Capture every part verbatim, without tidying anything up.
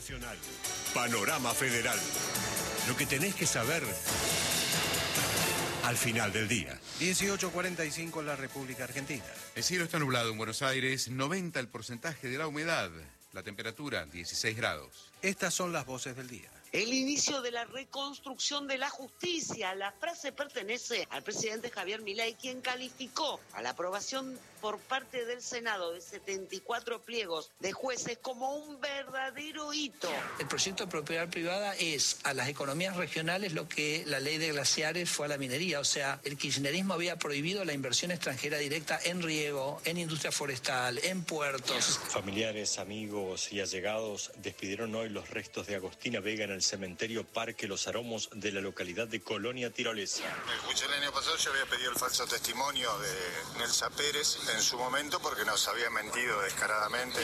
Nacional. Panorama Federal. Lo que tenés que saber al final del día. dieciocho cuarenta y cinco en la República Argentina. El cielo está nublado en Buenos Aires, noventa el porcentaje de la humedad. La temperatura, dieciséis grados. Estas son las voces del día. El inicio de la reconstrucción de la justicia. La frase pertenece al presidente Javier Milei, quien calificó a la aprobación por parte del Senado de setenta y cuatro pliegos de jueces como un verdadero hito. El proyecto de propiedad privada es a las economías regionales lo que la ley de glaciares fue a la minería. O sea, el kirchnerismo había prohibido la inversión extranjera directa en riego, en industria forestal, en puertos. Familiares, amigos y allegados despidieron hoy los restos de Agostina Vega en el cementerio Parque Los Aromos de la localidad de Colonia Tirolesa. Escuché el año pasado, yo había pedido el falso testimonio de Nelsa Pérez en su momento porque nos había mentido descaradamente.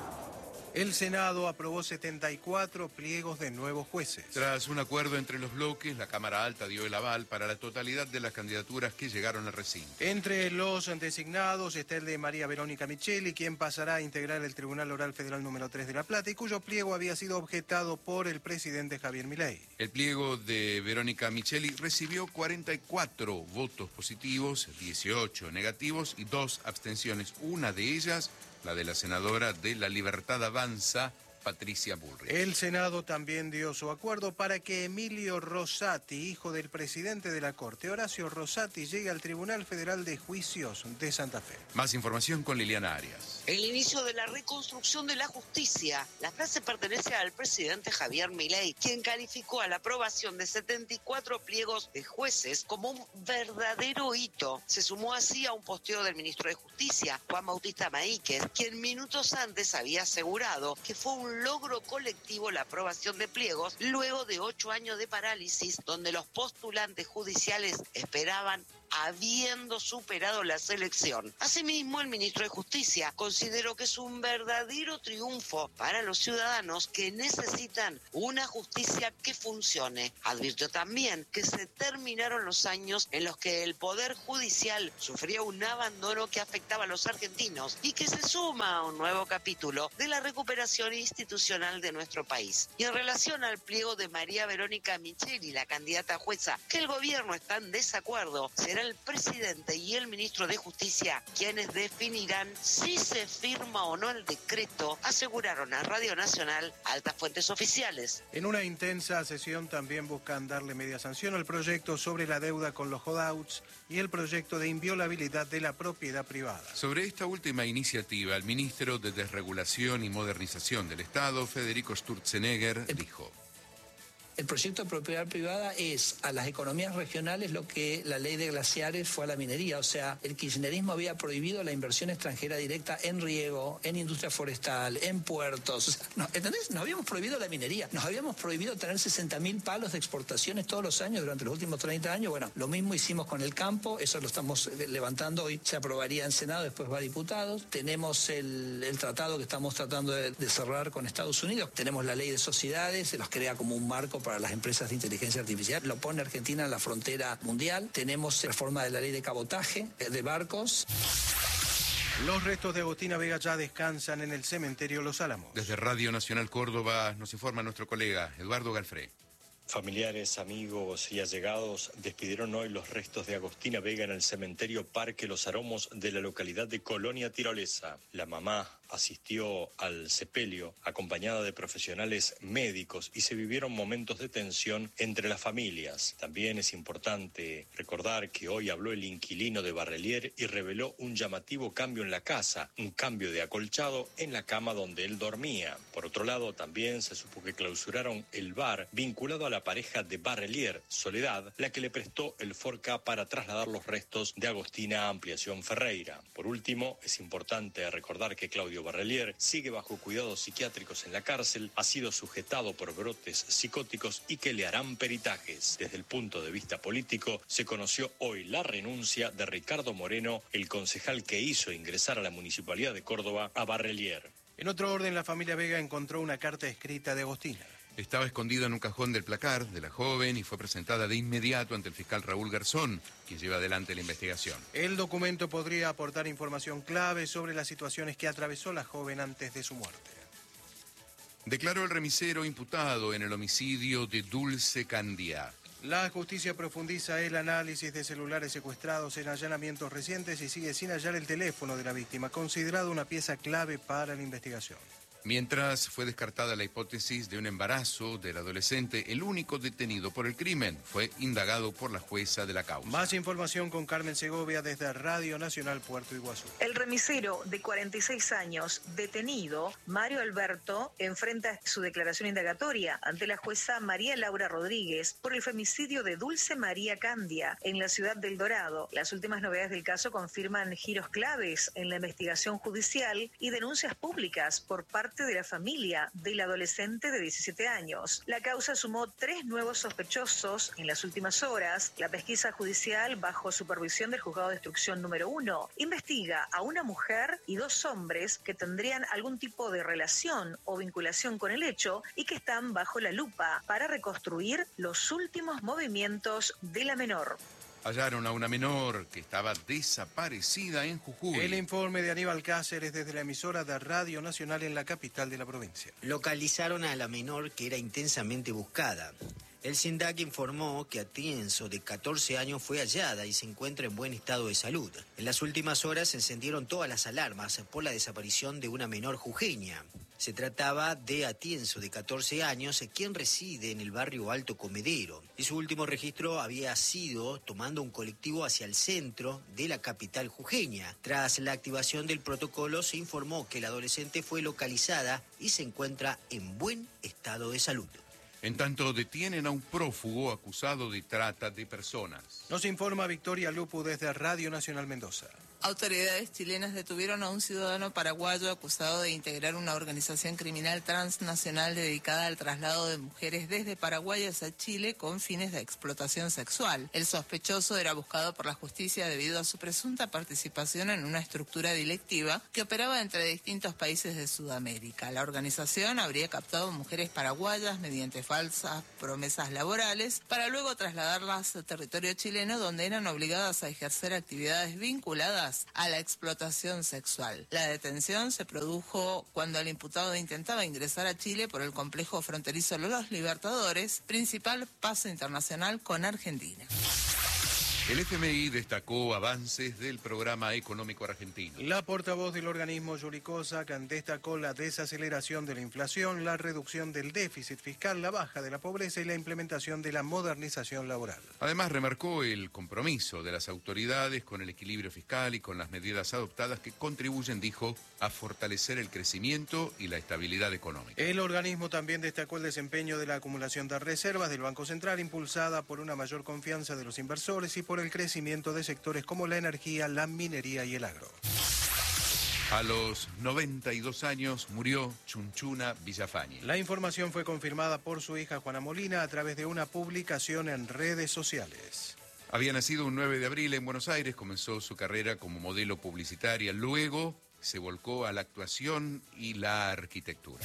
El Senado aprobó setenta y cuatro pliegos de nuevos jueces. Tras un acuerdo entre los bloques, la Cámara Alta dio el aval para la totalidad de las candidaturas que llegaron al recinto. Entre los designados está el de María Verónica Micheli, quien pasará a integrar el Tribunal Oral Federal número tres de La Plata y cuyo pliego había sido objetado por el presidente Javier Milei. El pliego de Verónica Micheli recibió cuarenta y cuatro votos positivos, dieciocho negativos y dos abstenciones. Una de ellas, la de la senadora de La Libertad Avanza, Patricia Bullrich. El Senado también dio su acuerdo para que Emilio Rosati, hijo del presidente de la Corte, Horacio Rosati, llegue al Tribunal Federal de Juicios de Santa Fe. Más información con Liliana Arias. El inicio de la reconstrucción de la justicia. La frase pertenece al presidente Javier Milei, quien calificó a la aprobación de setenta y cuatro pliegos de jueces como un verdadero hito. Se sumó así a un posteo del ministro de Justicia, Juan Bautista Maíquez, quien minutos antes había asegurado que fue un logro colectivo la aprobación de pliegos luego de ocho años de parálisis donde los postulantes judiciales esperaban habiendo superado la selección. Asimismo, el ministro de Justicia consideró que es un verdadero triunfo para los ciudadanos que necesitan una justicia que funcione. Advirtió también que se terminaron los años en los que el Poder Judicial sufría un abandono que afectaba a los argentinos y que se suma a un nuevo capítulo de la recuperación institucional de nuestro país. Y en relación al pliego de María Verónica Micheli, la candidata a jueza, que el gobierno está en desacuerdo, será el presidente y el ministro de Justicia quienes definirán si se firma o no el decreto, aseguraron a Radio Nacional altas fuentes oficiales. En una intensa sesión también buscan darle media sanción al proyecto sobre la deuda con los holdouts y el proyecto de inviolabilidad de la propiedad privada. Sobre esta última iniciativa, el ministro de Desregulación y Modernización del Estado, Federico Sturzenegger, dijo: El proyecto de propiedad privada es a las economías regionales lo que la ley de glaciares fue a la minería. O sea, el kirchnerismo había prohibido la inversión extranjera directa en riego, en industria forestal, en puertos. O sea, no, ¿entendés? Nos habíamos prohibido la minería. Nos habíamos prohibido tener sesenta mil palos de exportaciones todos los años durante los últimos treinta años. Bueno, lo mismo hicimos con el campo. Eso lo estamos levantando hoy. Se aprobaría en Senado, después va a diputados. Tenemos el, el tratado que estamos tratando de, de cerrar con Estados Unidos. Tenemos la ley de sociedades. Se los crea como un marco para las empresas de inteligencia artificial. Lo pone Argentina en la frontera mundial. Tenemos reforma de la ley de cabotaje de barcos. Los restos de Agostina Vega ya descansan en el cementerio Los Álamos. Desde Radio Nacional Córdoba nos informa nuestro colega Eduardo Galfré. Familiares, amigos y allegados despidieron hoy los restos de Agostina Vega en el cementerio Parque Los Aromos de la localidad de Colonia Tirolesa. La mamá asistió al sepelio acompañada de profesionales médicos y se vivieron momentos de tensión entre las familias. También es importante recordar que hoy habló el inquilino de Barrelier y reveló un llamativo cambio en la casa, un cambio de acolchado en la cama donde él dormía. Por otro lado, también se supo que clausuraron el bar vinculado a la pareja de Barrelier, Soledad, la que le prestó el Forca para trasladar los restos de Agostina a Ampliación Ferreira. Por último, es importante recordar que Claudio Barrelier sigue bajo cuidados psiquiátricos en la cárcel, ha sido sujetado por brotes psicóticos y que le harán peritajes. Desde el punto de vista político, se conoció hoy la renuncia de Ricardo Moreno, el concejal que hizo ingresar a la Municipalidad de Córdoba a Barrelier. En otro orden, la familia Vega encontró una carta escrita de Agostina. Estaba escondida en un cajón del placar de la joven y fue presentada de inmediato ante el fiscal Raúl Garzón, quien lleva adelante la investigación. El documento podría aportar información clave sobre las situaciones que atravesó la joven antes de su muerte. Declaró el remisero imputado en el homicidio de Dulce Candia. La justicia profundiza el análisis de celulares secuestrados en allanamientos recientes y sigue sin hallar el teléfono de la víctima, considerado una pieza clave para la investigación. Mientras fue descartada la hipótesis de un embarazo del adolescente, el único detenido por el crimen fue indagado por la jueza de la causa. Más información con Carmen Segovia desde Radio Nacional Puerto Iguazú. El remisero de cuarenta y seis años, detenido, Mario Alberto, enfrenta su declaración indagatoria ante la jueza María Laura Rodríguez por el femicidio de Dulce María Candia en la ciudad del Dorado. Las últimas novedades del caso confirman giros claves en la investigación judicial y denuncias públicas por parte de la familia del adolescente de diecisiete años. La causa sumó tres nuevos sospechosos en las últimas horas. La pesquisa judicial, bajo supervisión del juzgado de instrucción número uno, investiga a una mujer y dos hombres que tendrían algún tipo de relación o vinculación con el hecho y que están bajo la lupa para reconstruir los últimos movimientos de la menor. Hallaron a una menor que estaba desaparecida en Jujuy. El informe de Aníbal Cáceres desde la emisora de Radio Nacional en la capital de la provincia. Localizaron a la menor que era intensamente buscada. El SINDAC informó que Atienzo, de catorce años, fue hallada y se encuentra en buen estado de salud. En las últimas horas se encendieron todas las alarmas por la desaparición de una menor jujeña. Se trataba de Atienzo, de catorce años, quien reside en el barrio Alto Comedero. Y su último registro había sido tomando un colectivo hacia el centro de la capital jujeña. Tras la activación del protocolo, se informó que la adolescente fue localizada y se encuentra en buen estado de salud. En tanto, detienen a un prófugo acusado de trata de personas. Nos informa Victoria Lupu desde Radio Nacional Mendoza. Autoridades chilenas detuvieron a un ciudadano paraguayo acusado de integrar una organización criminal transnacional dedicada al traslado de mujeres desde Paraguay hacia Chile con fines de explotación sexual. El sospechoso era buscado por la justicia debido a su presunta participación en una estructura delictiva que operaba entre distintos países de Sudamérica. La organización habría captado mujeres paraguayas mediante falsas promesas laborales para luego trasladarlas a territorio chileno, donde eran obligadas a ejercer actividades vinculadas a la explotación sexual. La detención se produjo cuando el imputado intentaba ingresar a Chile por el complejo fronterizo Los Libertadores, principal paso internacional con Argentina. El F M I destacó avances del programa económico argentino. La portavoz del organismo, Yuri Kozak, destacó la desaceleración de la inflación, la reducción del déficit fiscal, la baja de la pobreza y la implementación de la modernización laboral. Además, remarcó el compromiso de las autoridades con el equilibrio fiscal y con las medidas adoptadas que contribuyen, dijo, a fortalecer el crecimiento y la estabilidad económica. El organismo también destacó el desempeño de la acumulación de reservas del Banco Central, impulsada por una mayor confianza de los inversores y por el crecimiento de sectores como la energía, la minería y el agro. A los noventa y dos años murió Chunchuna Villafañe. La información fue confirmada por su hija Juana Molina a través de una publicación en redes sociales. Había nacido un nueve de abril en Buenos Aires, comenzó su carrera como modelo publicitaria, luego se volcó a la actuación y la arquitectura.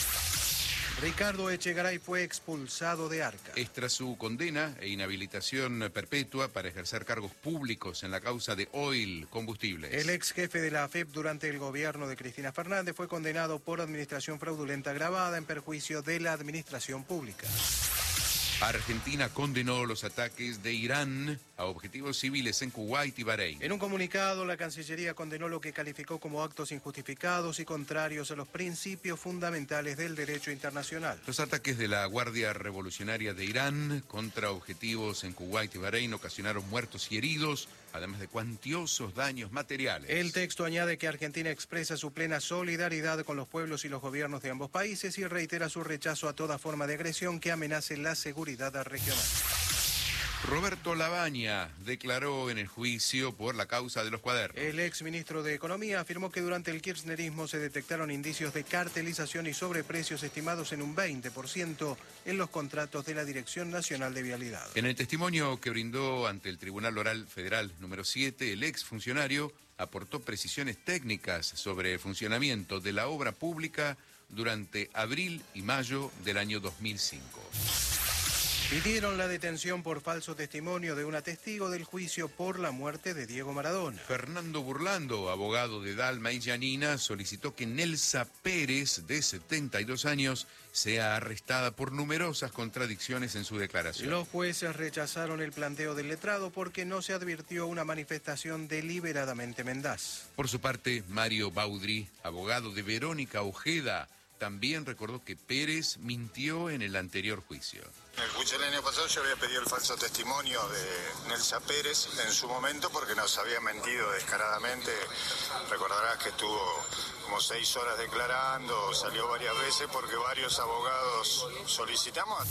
Ricardo Echegaray fue expulsado de Arca. Es tras su condena e inhabilitación perpetua para ejercer cargos públicos en la causa de Oil Combustibles. El ex jefe de la A F E P durante el gobierno de Cristina Fernández fue condenado por administración fraudulenta agravada en perjuicio de la administración pública. Argentina condenó los ataques de Irán a objetivos civiles en Kuwait y Bahrein. En un comunicado, la Cancillería condenó lo que calificó como actos injustificados y contrarios a los principios fundamentales del derecho internacional. Los ataques de la Guardia Revolucionaria de Irán contra objetivos en Kuwait y Bahrein ocasionaron muertos y heridos, además de cuantiosos daños materiales. El texto añade que Argentina expresa su plena solidaridad con los pueblos y los gobiernos de ambos países y reitera su rechazo a toda forma de agresión que amenace la seguridad regional. Roberto Labaña declaró en el juicio por la causa de los cuadernos. El ex ministro de Economía afirmó que durante el kirchnerismo se detectaron indicios de cartelización y sobreprecios estimados en un veinte por ciento en los contratos de la Dirección Nacional de Vialidad. En el testimonio que brindó ante el Tribunal Oral Federal número siete, el ex funcionario aportó precisiones técnicas sobre el funcionamiento de la obra pública durante abril y mayo del año dos mil cinco. Pidieron la detención por falso testimonio de una testigo del juicio por la muerte de Diego Maradona. Fernando Burlando, abogado de Dalma y Janina, solicitó que Nelsa Pérez, de setenta y dos años, sea arrestada por numerosas contradicciones en su declaración. Los jueces rechazaron el planteo del letrado porque no se advirtió una manifestación deliberadamente mendaz. Por su parte, Mario Baudry, abogado de Verónica Ojeda, también recordó que Pérez mintió en el anterior juicio. En el juicio del año pasado yo había pedido el falso testimonio de Nelsa Pérez en su momento porque nos había mentido descaradamente. Recordarás que estuvo como seis horas declarando, salió varias veces porque varios abogados solicitamos.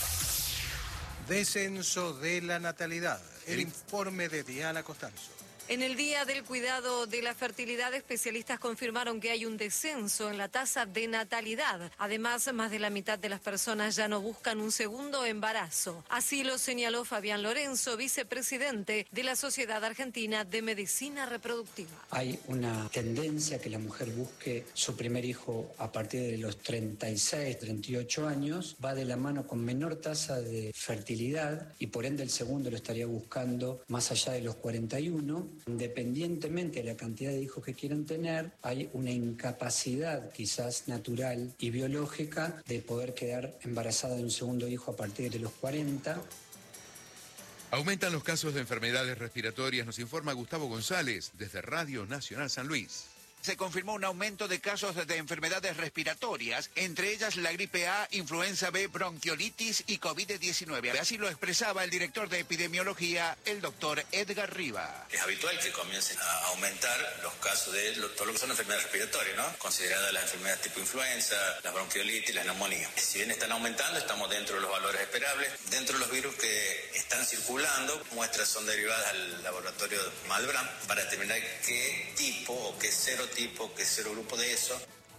Descenso de la natalidad. El informe de Diana Costanzo. En el Día del Cuidado de la Fertilidad, especialistas confirmaron que hay un descenso en la tasa de natalidad. Además, más de la mitad de las personas ya no buscan un segundo embarazo. Así lo señaló Fabián Lorenzo, vicepresidente de la Sociedad Argentina de Medicina Reproductiva. Hay una tendencia a que la mujer busque su primer hijo a partir de los treinta y seis, treinta y ocho años. Va de la mano con menor tasa de fertilidad y por ende el segundo lo estaría buscando más allá de los cuarenta y uno. Independientemente de la cantidad de hijos que quieran tener, hay una incapacidad quizás natural y biológica de poder quedar embarazada de un segundo hijo a partir de los cuarenta. Aumentan los casos de enfermedades respiratorias, nos informa Gustavo González desde Radio Nacional San Luis. Se confirmó un aumento de casos de enfermedades respiratorias, entre ellas la gripe A, influenza B, bronquiolitis y COVID diecinueve. Así lo expresaba el director de epidemiología, el doctor Edgar Riva. Es habitual que comiencen a aumentar los casos de lo, todo lo que son enfermedades respiratorias, ¿no? Consideradas las enfermedades tipo influenza, la bronquiolitis, la neumonía. Si bien están aumentando, estamos dentro de los valores esperables. Dentro de los virus que están circulando, muestras son derivadas al laboratorio Malbrán para determinar qué tipo o qué serotipo tipo, que cero grupo de eso.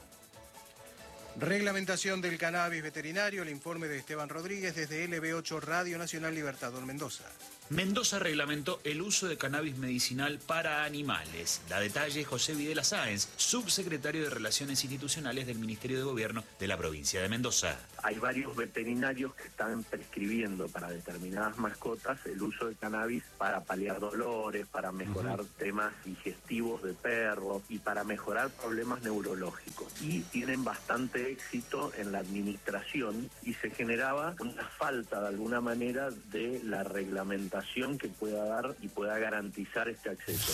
Reglamentación del cannabis veterinario, el informe de Esteban Rodríguez desde L B ocho Radio Nacional Libertador Mendoza. Mendoza reglamentó el uso de cannabis medicinal para animales. Da detalle José Videla Sáenz, subsecretario de Relaciones Institucionales del Ministerio de Gobierno de la provincia de Mendoza. Hay varios veterinarios que están prescribiendo para determinadas mascotas el uso de cannabis para paliar dolores, para mejorar uh-huh. temas digestivos de perros y para mejorar problemas neurológicos. Y tienen bastante éxito en la administración y se generaba una falta de alguna manera de la reglamentación que pueda dar y pueda garantizar este acceso.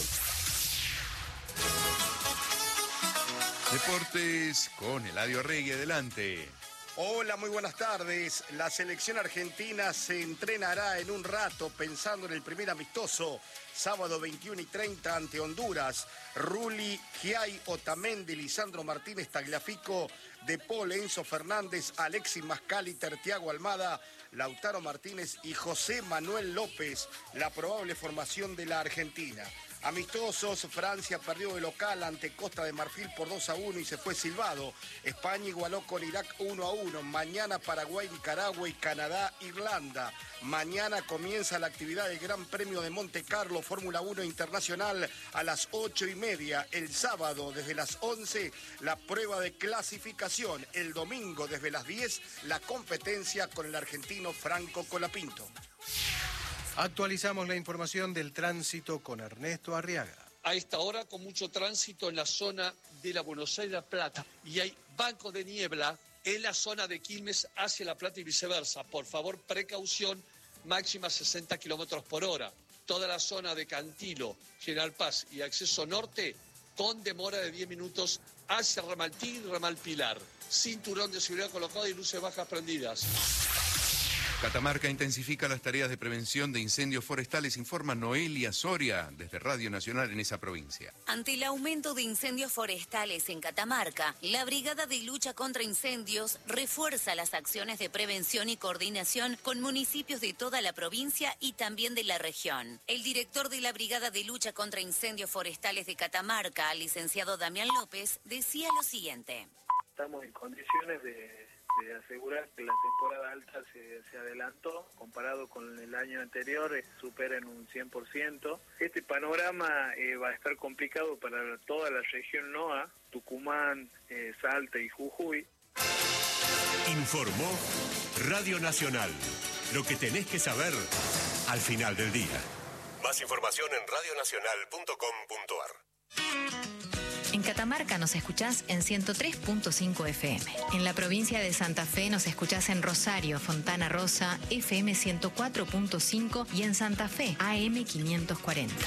Deportes con Eladio Arregui, adelante. Hola, muy buenas tardes. La selección argentina se entrenará en un rato pensando en el primer amistoso, sábado veintiuno y treinta ante Honduras. Rulli, Giai, Otamendi, Lisandro Martínez, Tagliafico, De Paul, Enzo Fernández, Alexis Mascaliter, Thiago Almada, Lautaro Martínez y José Manuel López, la probable formación de la Argentina. Amistosos, Francia perdió de local ante Costa de Marfil por dos a uno y se fue silbado. España igualó con Irak uno a uno. Mañana Paraguay, Nicaragua y Canadá, Irlanda. Mañana comienza la actividad del Gran Premio de Monte Carlo, Fórmula uno Internacional, a las ocho y media. El sábado, desde las once, la prueba de clasificación. El domingo, desde las diez, la competencia con el argentino Franco Colapinto. Actualizamos la información del tránsito con Ernesto Arriaga. A esta hora con mucho tránsito en la zona de la Buenos Aires La Plata y hay banco de niebla en la zona de Quilmes hacia La Plata y viceversa. Por favor, precaución, máxima sesenta kilómetros por hora. Toda la zona de Cantilo, General Paz y acceso norte con demora de diez minutos hacia Ramal Tigre y Ramal Pilar. Cinturón de seguridad colocado y luces bajas prendidas. Catamarca intensifica las tareas de prevención de incendios forestales, informa Noelia Soria desde Radio Nacional en esa provincia. Ante el aumento de incendios forestales en Catamarca, la Brigada de Lucha contra Incendios refuerza las acciones de prevención y coordinación con municipios de toda la provincia y también de la región. El director de la Brigada de Lucha contra Incendios Forestales de Catamarca, licenciado Damián López, decía lo siguiente. Estamos en condiciones de... de asegurar que la temporada alta se, se adelantó, comparado con el año anterior, eh, supera en un cien por ciento. Este panorama eh, va a estar complicado para toda la región N O A, Tucumán, eh, Salta y Jujuy. Informó Radio Nacional, Lo que tenés que saber al final del día. Más información en radio nacional punto com punto ar. En Catamarca nos escuchás en ciento tres punto cinco F M. En la provincia de Santa Fe nos escuchás en Rosario, Fontana Rosa, F M ciento cuatro punto cinco y en Santa Fe, A M quinientos cuarenta.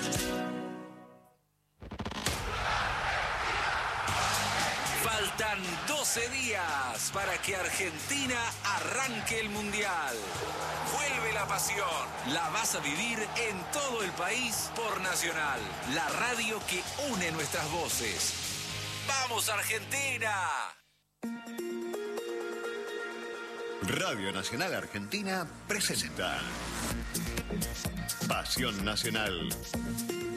Faltan doce días para que Argentina arranque el Mundial. Vuelve la pasión. La vas a vivir en todo el país por Nacional, la radio que une nuestras voces. ¡Vamos, Argentina! Radio Nacional Argentina presenta Pasión Nacional.